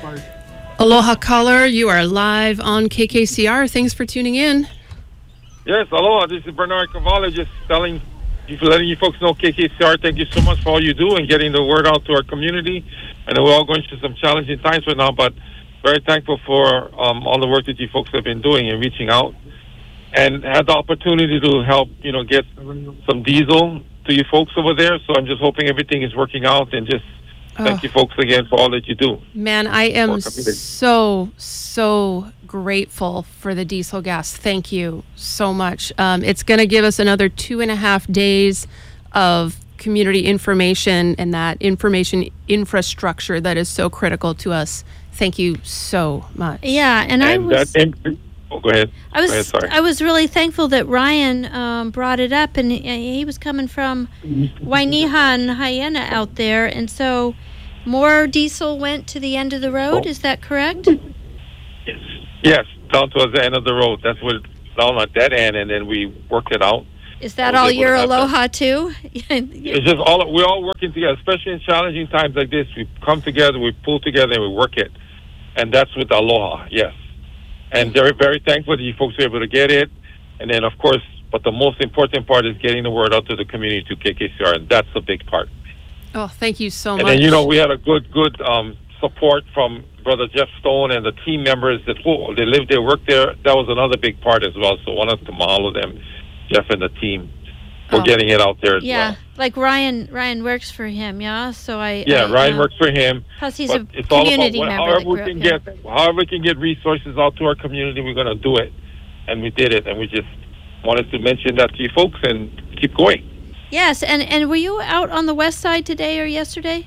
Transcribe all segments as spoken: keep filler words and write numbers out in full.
Aloha caller, you are live on K K C R. Thanks for tuning in. Yes, aloha. This is Bernard Cavallo, just telling you, letting you folks know K K C R. Thank you so much for all you do and getting the word out to our community. I know we're all going through some challenging times right now, but very thankful for um, all the work that you folks have been doing and reaching out, and had the opportunity to help, you know, get some diesel to you folks over there. So I'm just hoping everything is working out, and just thank oh. you folks again for all that you do. Man, I am so, so grateful for the diesel gas. Thank you so much. Um, it's going to give us another two and a half days of community information and that information infrastructure that is so critical to us. Thank you so much. Yeah, and, and I was... That, oh, go ahead. I was go ahead, sorry. I was really thankful that Ryan um, brought it up, and he, he was coming from Wainiha and Hyena out there, and so more diesel went to the end of the road. Oh. Is that correct? Yes. Yes, down towards the end of the road. That's what down at that end, and then we worked it out. Is that all your aloha too? It's just all we're all working together, especially in challenging times like this. We come together, we pull together, and we work it, and that's with aloha. Yes. And very, very thankful that you folks were able to get it. And then, of course, but the most important part is getting the word out to the community, to K K C R, and that's a big part. Oh, thank you so and much. And then, you know, we had a good, good um, support from Brother Jeff Stone and the team members that oh, they lived there, worked there. That was another big part as well. So I wanted to mahalo them, Jeff and the team, for oh. getting it out there as yeah. well. Like Ryan, Ryan works for him, yeah. So I yeah, I, Ryan uh, works for him. Plus, he's but a it's all community about member. However we can get, however we can get resources out to our community, we're going to do it, and we did it. And we just wanted to mention that to you folks and keep going. Yes, and and were you out on the west side today or yesterday?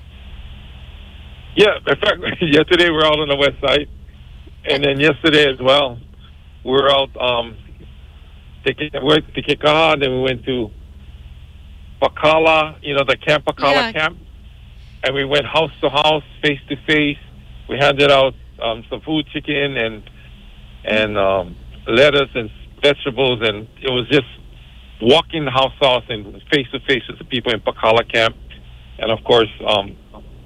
Yeah, in fact, yesterday we were out on the west side, and then yesterday as well, we were out. Um, to Kekaha, then we went to Pakala, you know, the Camp Pakala yeah. camp, and we went house to house, face to face. We handed out um, some food, chicken and and um, lettuce and vegetables, and it was just walking house to house and face to face with the people in Pakala camp. And of course, um,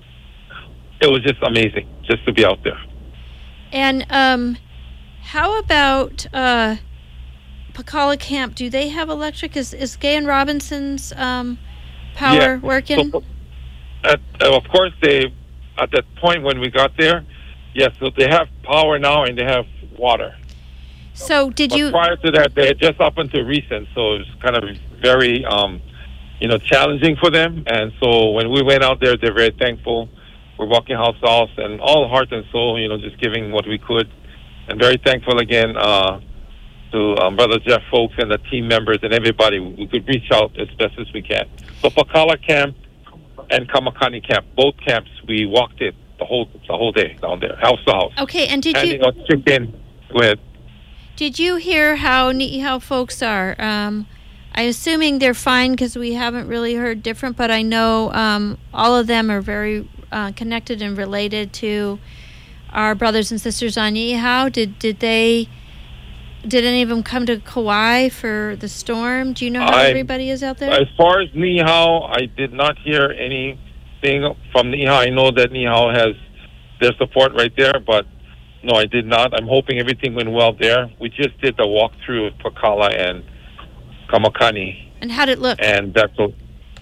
it was just amazing just to be out there. And um, how about uh, Pakala Camp? Do they have electric? Is is Gay and Robinson's um, power yeah. working? So, at, uh, of course, they at that point when we got there, yes. So they have power now and they have water. So did but you? Prior to that, they had just up until recent, so it was kind of very, um, you know, challenging for them. And so when we went out there, they're very thankful. We're walking house to house and all heart and soul, you know, just giving what we could, and very thankful again. Uh, to um, Brother Jeff folks and the team members and everybody. We could reach out as best as we can. So Pakala Camp and Kamakani Camp, both camps, we walked it the whole the whole day down there, house to house. Okay, and did handing you... out chicken. Go ahead. Did you hear how Ni'ihau folks are? Um, I'm assuming they're fine because we haven't really heard different, but I know um, all of them are very uh, connected and related to our brothers and sisters on Ni'ihau. Did, did they... Did any of them come to Kauai for the storm? Do you know how I, everybody is out there? As far as Ni'ihau, I did not hear anything from Ni'ihau. I know that Ni'ihau has their support right there, but no, I did not. I'm hoping everything went well there. We just did the walkthrough of Pakala and Kamakani. And how did it look? And that's what...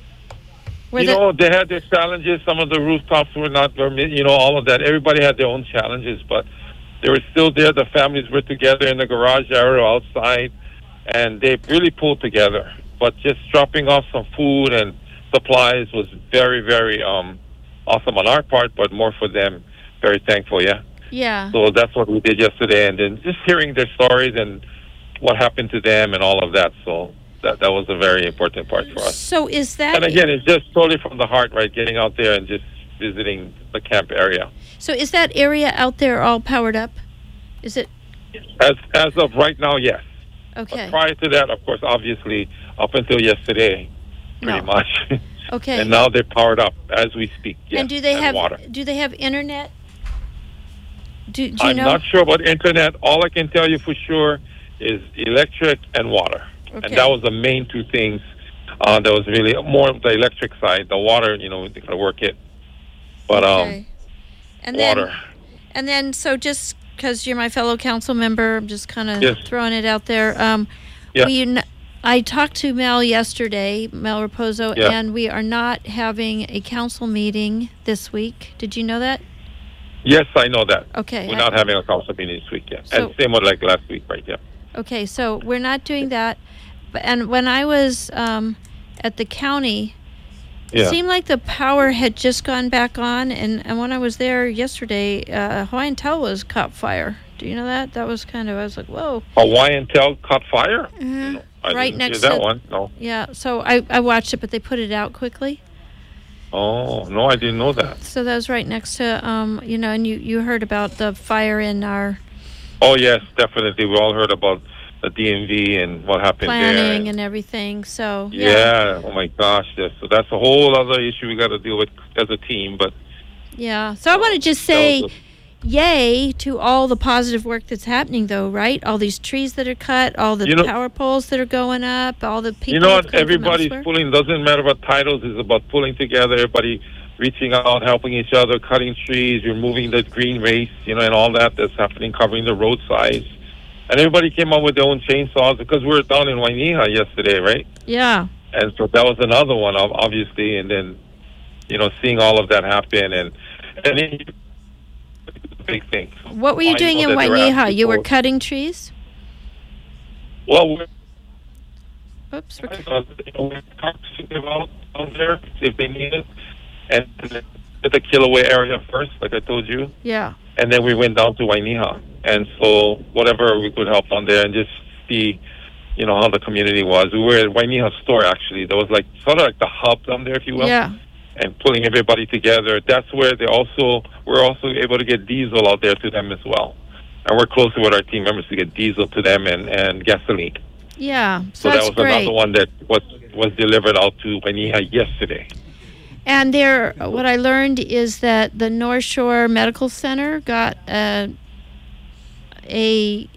You the, know, they had their challenges. Some of the rooftops were not, you know, all of that. Everybody had their own challenges, but they were still there. The families were together in the garage area outside, and they really pulled together. But just dropping off some food and supplies was very, very um, awesome on our part, but more for them. Very thankful, yeah? Yeah. So that's what we did yesterday, and then just hearing their stories and what happened to them and all of that. So that that was a very important part for us. So is that... And again, it's just totally from the heart, right? Getting out there and just visiting the camp area. So is that area out there all powered up? Is it? As as of right now, yes. Okay. But prior to that, of course, obviously, up until yesterday, pretty no. much. Okay. And now they're powered up as we speak. Yes, and do they and have water. Do they have internet? Do, do you I'm know? not sure about internet. All I can tell you for sure is electric and water, okay. and that was the main two things. Uh, that was really more of the electric side. The water, you know, they gotta work it. But okay. um, and water. Then, And then, so just because you're my fellow council member, I'm just kind of Yes. throwing it out there. Um, Yeah. we, n- I talked to Mel yesterday, Mel Raposo, Yeah. and we are not having a council meeting this week. Did you know that? Yes, I know that. Okay. We're I- not having a council meeting this week yet. So- And same with like last week, right? Yeah. Okay, so we're not doing that. But and when I was um, at the county, it Yeah. seemed like the power had just gone back on. And, and when I was there yesterday, uh, Hawaiian Telwas caught fire. Do you know that? That was kind of, I was like, whoa. Hawaiian Tel caught fire? Mhm. I Right didn't next hear that to- one. No. Yeah, so I, I watched it, but they put it out quickly. Oh, no, I didn't know that. So that was right next to, um, you know, and you, you heard about the fire in our Oh, yes, definitely. We all heard about the D M V and what happened there. planning and everything. So, yeah. Yeah. Oh, my gosh. Yes. So that's a whole other issue we got to deal with as a team. But Yeah. So I want to just that say, was yay to all the positive work that's happening, though, right? All these trees that are cut, all the You know- power poles that are going up, all the people. You know that what? come from Everybody's elsewhere. pulling. Doesn't matter what titles. It's about pulling together. Everybody reaching out, helping each other, cutting trees, removing the green waste, you know, and all that that's happening, covering the roadsides. And everybody came up with their own chainsaws because we were down in Wainiha yesterday, right? Yeah. And so that was another one, ob- obviously. And then, you know, seeing all of that happen and and it, big thing. What were you I doing know in that there are Wainiha? You were people- cutting trees? Well, we're Oops. we're- Uh, you know, we talked to them out out there if they need it, and then at the Kilauea area first, like I told you, Yeah. and then we went down to Wainiha, and so whatever we could help down there and just see, you know, how the community was. We were at Wainiha store actually. There was like sort of like the hub down there, if you will, Yeah. and pulling everybody together. That's where they also we're also able to get diesel out there to them as well, and we're closer with our team members to get diesel to them and and gasoline. Yeah. So, So that that's was great. another one that was was delivered out to Wainiha yesterday. And there, what I learned is that the North Shore Medical Center got a, a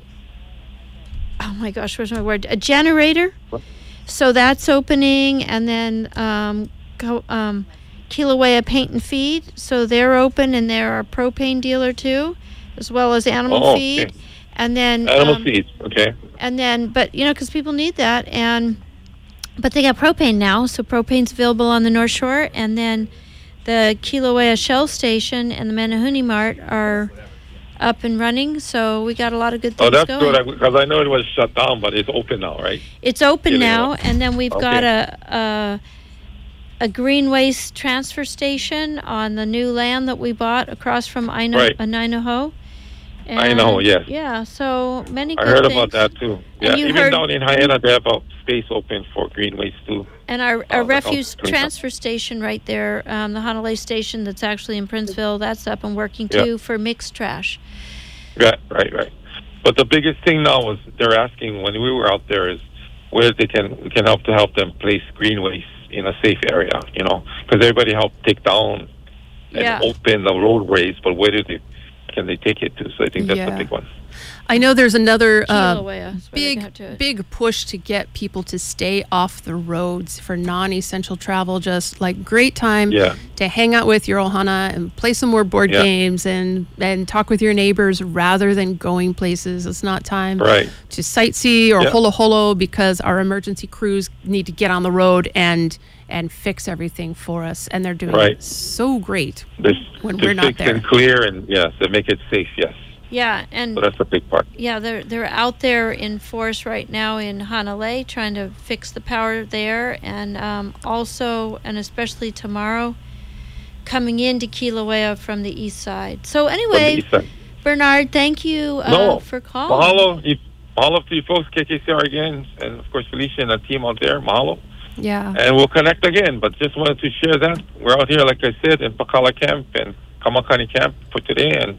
oh my gosh, where's my word? A generator. What? So that's opening, and then um, go, um, Kilauea Paint and Feed. So they're open, and they're a propane dealer too, as well as animal Oh, feed. okay. And then Animal um, feed, okay. and then, but you know, because people need that, and but they got propane now, so propane's available on the North Shore, and then the Kilauea Shell Station and the Manahuni Mart are up and running. So we got a lot of good things Oh, that's going. good, because I know it was shut down, but it's open now, right? It's open Kilauea. now, and then we've got Okay. a, a a green waste transfer station on the new land that we bought across from Ino, Right. Ninaho. I know, And, yes. Yeah, so many I good heard things. about that too. Yeah, you even heard- down in Hyena, they have a space open for green waste too. And our, Oh, our that refuse sounds great. transfer station right there, um, the Honolulu station that's actually in Princeville, that's up and working Yeah. too for mixed trash. Right, right, right. But the biggest thing now is they're asking when we were out there is where they can we can help to help them place green waste in a safe area, you know, because everybody helped take down and Yeah. open the roadways, but where do they can they take it to? So I think that's Yeah. the big one. I know there's another uh, Kilauea is what I got to big it. big push to get people to stay off the roads for non-essential travel. Just like great time Yeah. to hang out with your ohana and play some more board Yeah. games and and talk with your neighbors rather than going places. It's not time Right. to sightsee or Yeah. holo holo because our emergency crews need to get on the road and and fix everything for us, and they're doing Right. it so great. This, When to we're not fix there. and clear and yes, to make it safe. Yes, Yeah, and so that's a big part. yeah, they're they're out there in force right now in Hanalei trying to fix the power there, and um, also and especially tomorrow, coming into Kilauea from the east side. So From the anyway, east side. Bernard, thank you uh, No, for calling. Mahalo, you, mahalo to you folks, K K C R again, and of course Felicia and the team out there. Mahalo. Yeah. And we'll connect again, but just wanted to share that. We're out here, like I said, in Pakala Camp and Kamakani Camp for today. And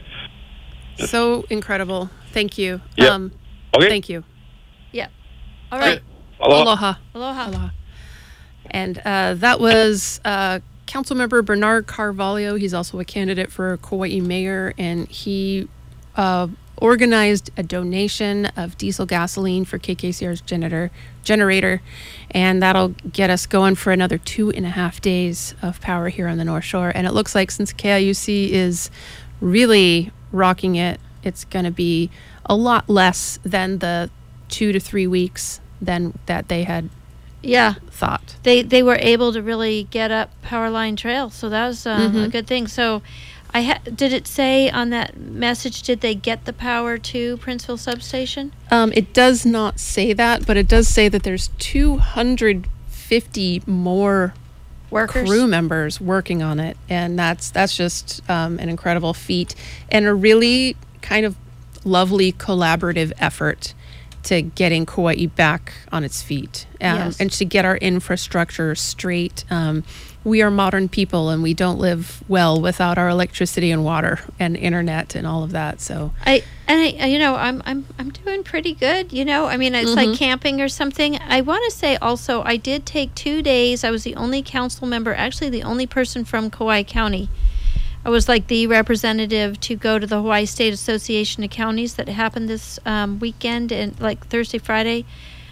So incredible. Thank you. Yeah. Um, okay. Thank you. All right, Aloha. Aloha. aloha. Aloha. And uh, that was uh, Councilmember Bernard Carvalho. He's also a candidate for Kauai mayor, and he uh, organized a donation of diesel gasoline for K K C R's generator, generator, and that'll get us going for another two and a half days of power here on the North Shore. And it looks like since K I U C is really rocking it. It's going to be a lot less than the two to three weeks than that they had yeah thought. They they were able to really get up Powerline Trail, so that was um, Mm-hmm. a good thing. So, I ha- did it say on that message? Did they get the power to Princeville substation? Um, it does not say that, but it does say that there's two hundred fifty more Workers? crew members working on it, and that's that's just um, an incredible feat and a really kind of lovely collaborative effort to getting Kauai back on its feet, um, Yes. and to get our infrastructure straight. Um, we are modern people, and we don't live well without our electricity and water and internet and all of that. So I and I, you know, I'm I'm I'm doing pretty good. You know, I mean, it's like camping or something. I want to say also, I did take two days. I was the only council member, actually the only person from Kauai County. I was like the representative to go to the Hawaii State Association of Counties that happened this um, weekend, and like Thursday, Friday,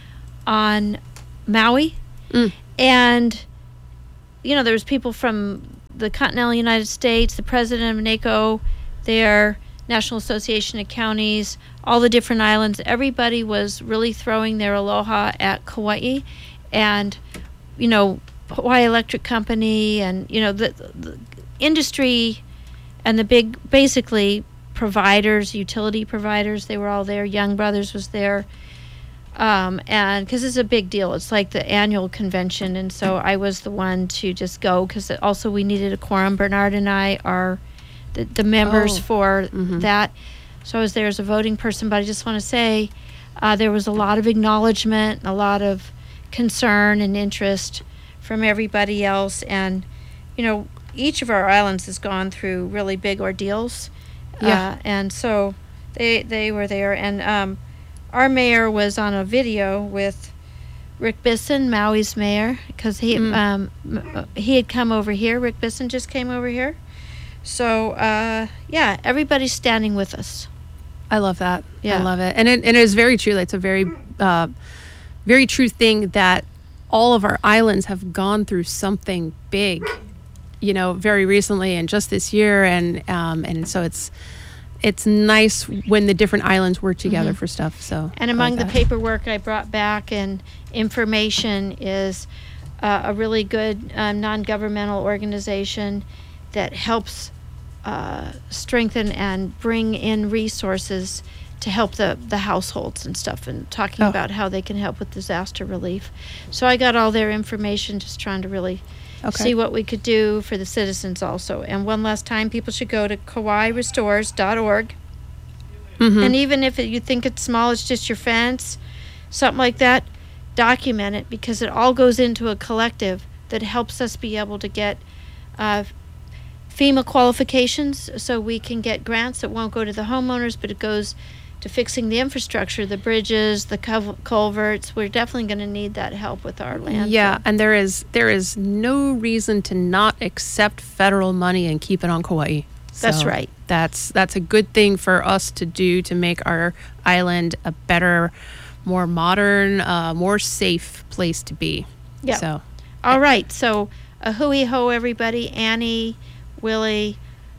on Maui, Mm. and you know, there was people from the continental United States, the president of NACO, their National Association of Counties, all the different islands. Everybody was really throwing their aloha at Kauai, and you know, Hawaii Electric Company, and you know, the, the industry and the big, basically providers, utility providers. They were all there. Young Brothers was there. Um, and because it's a big deal, it's like the annual convention, and so I was the one to just go, because also we needed a quorum. Bernard and I are the, the members Oh. for Mm-hmm. that, so I was there as a voting person. But I just want to say uh, there was a lot of acknowledgement, a lot of concern and interest from everybody else, and you know, each of our islands has gone through really big ordeals, Yeah. uh, and so they they were there, and um, our mayor was on a video with Rick Bisson, Maui's mayor, because he Mm. um, m- he had come over here. Rick Bisson just came over here, so uh, yeah, everybody's standing with us. I love that. Yeah. I love it. And it, and it is very true. It's a very, uh, very true thing that all of our islands have gone through something big, you know, very recently and just this year. And, um, and so it's, it's nice when the different islands work together for stuff. So, And I among like the that. paperwork I brought back and information is uh, a really good um, non-governmental organization that helps uh, strengthen and bring in resources to help the, the households and stuff, and talking Oh. about how they can help with disaster relief. So I got all their information, just trying to really Okay. see what we could do for the citizens also. And one last time, people should go to kauai restores dot org. Mhm. And even if it, you think it's small, it's just your fence, something like that, document it, because it all goes into a collective that helps us be able to get uh, FEMA qualifications, so we can get grants that won't go to the homeowners, but it goes to fixing the infrastructure, the bridges, the cul- culverts. We're definitely going to need that help with our land. Yeah, and there is there is no reason to not accept federal money and keep it on Kauai. That's So right. That's that's a good thing for us to do to make our island a better, more modern, uh, more safe place to be. Yeah. So All right, so a hui ho, everybody. Annie, Willie,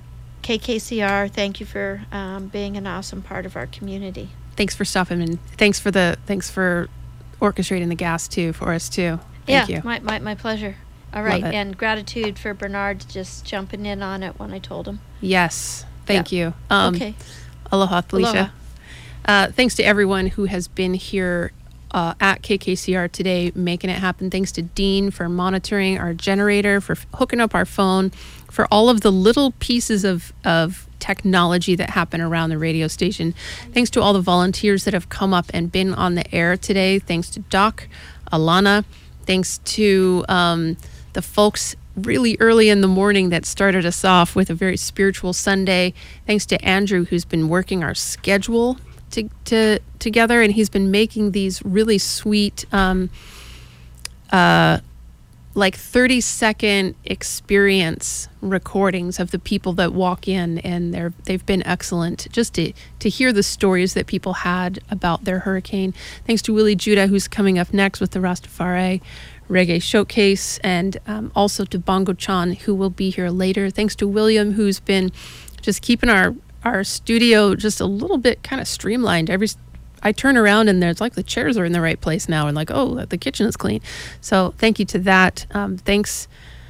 K K C R, thank you for um, being an awesome part of our community. thanks for stopping and thanks for the thanks for orchestrating the gas too for us too. Thank yeah, you. My, my, my pleasure. All Love right, it. and gratitude for Bernard just jumping in on it when I told him. Yes. Thank you. Um, okay. Aloha, Felicia. Aloha. Uh, thanks to everyone who has been here uh, at K K C R today, making it happen. Thanks to Dean for monitoring our generator, for f- hooking up our phone, for all of the little pieces of, of technology that happen around the radio station. Thanks to all the volunteers that have come up and been on the air today. Thanks to Doc, Alana. Thanks to um, the folks really early in the morning that started us off with a very spiritual Sunday. Thanks to Andrew, who's been working our schedule to, to together, and he's been making these really sweet um, uh, like thirty second experience recordings of the people that walk in, and they're they've been excellent just to to hear the stories that people had about their hurricane. Thanks to Willie Judah, who's coming up next with the Rastafari Reggae Showcase, and um, also to Bongo Chan, who will be here later. Thanks to William, who's been just keeping our our studio just a little bit kind of streamlined. Every I turn around and there's like the chairs are in the right place now, and like, oh, the kitchen is clean. So thank you to that. Um, thanks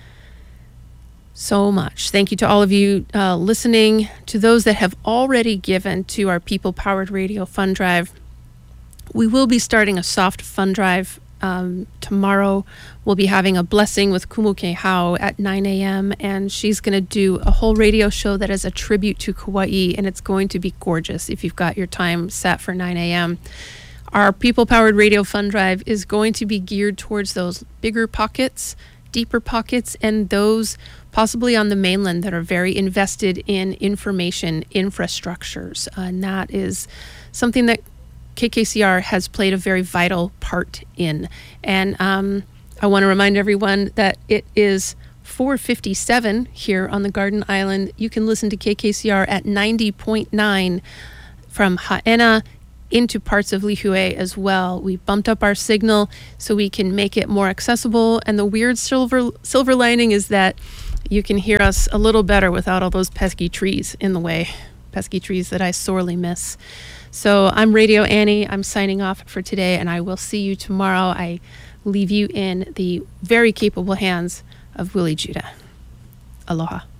so much. Thank you to all of you uh, listening, to those that have already given to our People Powered Radio Fund Drive. We will be starting a soft fund drive um, tomorrow. We'll be having a blessing with Kumu Kehau at nine a.m. and she's going to do a whole radio show that is a tribute to Kauai, and it's going to be gorgeous if you've got your time set for nine a.m. Our People Powered Radio Fund Drive is going to be geared towards those bigger pockets, deeper pockets, and those possibly on the mainland that are very invested in information infrastructures. Uh, and that is something that K K C R has played a very vital part in. And um, I want to remind everyone that it is four fifty-seven here on the Garden Island. You can listen to K K C R at ninety point nine from Haena into parts of Lihue as well. We bumped up our signal so we can make it more accessible. And the weird silver silver lining is that you can hear us a little better without all those pesky trees in the way. Pesky trees that I sorely miss. So I'm Radio Annie. I'm signing off for today, and I will see you tomorrow. I leave you in the very capable hands of Willie Judah. Aloha.